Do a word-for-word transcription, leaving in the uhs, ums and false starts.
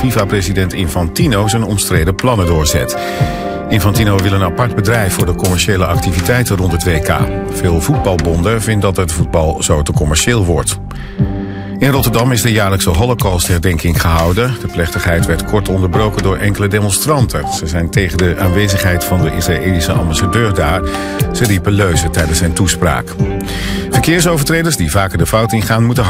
FIFA-president Infantino zijn omstreden plannen doorzet. Infantino wil een apart bedrijf voor de commerciële activiteiten rond het W K. Veel voetbalbonden vinden dat het voetbal zo te commercieel wordt. In Rotterdam is de jaarlijkse Holocaustherdenking gehouden. De plechtigheid werd kort onderbroken door enkele demonstranten. Ze zijn tegen de aanwezigheid van de Israëlische ambassadeur daar. Ze riepen leuzen tijdens zijn toespraak. Verkeersovertreders die vaker de fout ingaan moeten